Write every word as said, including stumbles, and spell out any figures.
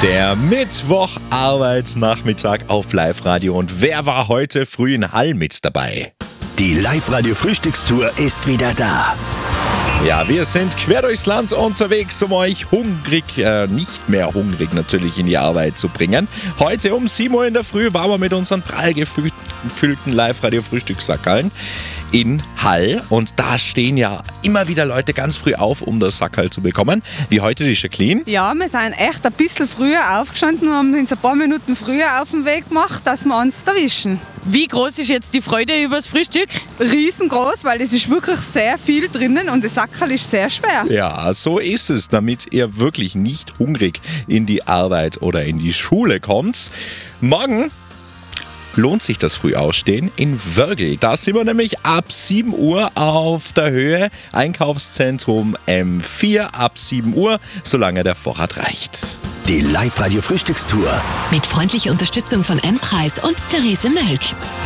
Der Mittwoch-Arbeitsnachmittag auf Live-Radio. Und wer war heute früh in Hall mit dabei? Die Live-Radio-Frühstückstour ist wieder da. Ja, wir sind quer durchs Land unterwegs, um euch hungrig, äh, nicht mehr hungrig natürlich in die Arbeit zu bringen. Heute um sieben Uhr in der Früh waren wir mit unseren prall gefüllten Live-Radio-Frühstückssackerln in Hall. Und da stehen ja immer wieder Leute ganz früh auf, um das Sackerl zu bekommen. Wie heute die Jacqueline. Ja, wir sind echt ein bisschen früher aufgestanden und haben uns ein paar Minuten früher auf den Weg gemacht, dass wir uns erwischen. Wie groß ist jetzt die Freude über das Frühstück? Riesengroß, weil es ist wirklich sehr viel drinnen und das Sackerl ist sehr schwer. Ja, so ist es, damit ihr wirklich nicht hungrig in die Arbeit oder in die Schule kommt. Morgen lohnt sich das Frühaufstehen in Wörgl. Da sind wir nämlich ab sieben Uhr auf der Höhe. Einkaufszentrum M vier ab sieben Uhr, solange der Vorrat reicht. Die Live-Radio-Frühstückstour. Mit freundlicher Unterstützung von M-Preis und Therese Mölk.